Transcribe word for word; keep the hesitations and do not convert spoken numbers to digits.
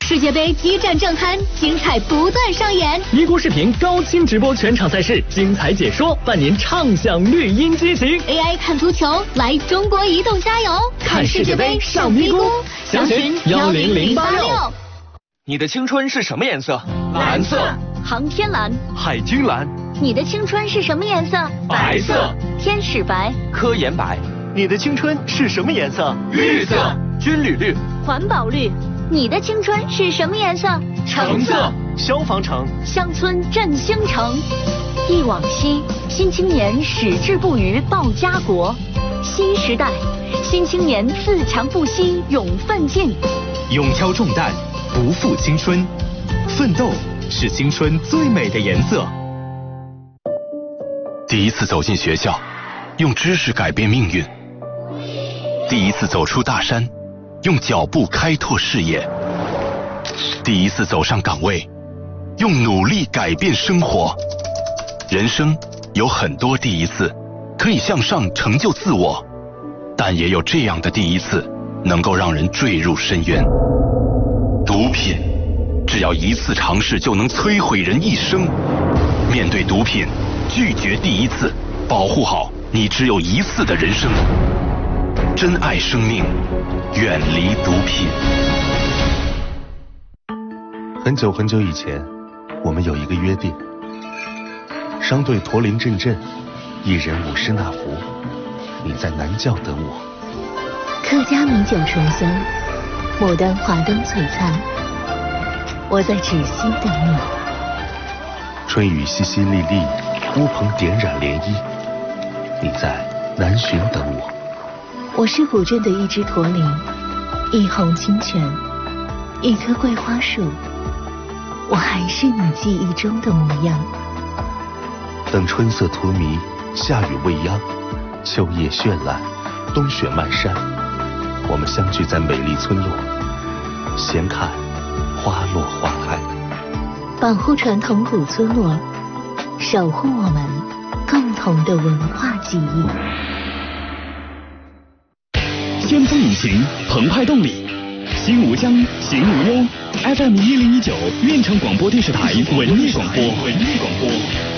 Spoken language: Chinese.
世界杯激战正酣，精彩不断上演。 咪咕视频高清直播全场赛事，精彩解说，伴您畅享绿茵激情。 A I 看足球，来中国移动加油！看世界杯上咪咕，详询幺零零八六。 你的青春是什么颜色？ 蓝色。 航天蓝。 海军蓝。 你的青春是什么颜色？ 白色。 天使白。 科研白。 你的青春是什么颜色？ 绿色。 军旅绿。 环保绿。你的青春是什么颜色？ 橙色。 消防橙。 乡村振兴城。忆往昔，新青年矢志不渝报家国。新时代，新青年自强不息勇奋进。 勇挑重担，不负青春。奋斗是青春最美的颜色。 第一次走进学校，用知识改变命运；第一次走出大山，用脚步开拓视野；第一次走上岗位，用努力改变生活。人生有很多第一次，可以向上成就自我，但也有这样的第一次，能够让人坠入深渊。毒品，只要一次尝试就能摧毁人一生。面对毒品，拒绝第一次，保护好你只有一次的人生。珍爱生命，远离毒品。 很久很久以前，我们有一个约定：商队驼铃阵阵，一人舞狮那福，你在南教等我。 客家米酒醇香，牡丹华灯璀璨，我在芷溪等你。 春雨淅淅沥沥，乌篷点染涟漪，你在南浔等我。 我是古镇的一只驼铃，一泓清泉，一棵桂花树，我还是你记忆中的模样。 等春色荼蘼，夏雨未央，秋叶绚烂，冬雪漫山，我们相聚在美丽村落，闲看花落花开。 保护传统古村落，守护我们共同的文化记忆。 先锋引擎，澎湃动力，心无疆，行无忧。F M 一零一九，运城广播电视台文艺广播，文艺广播。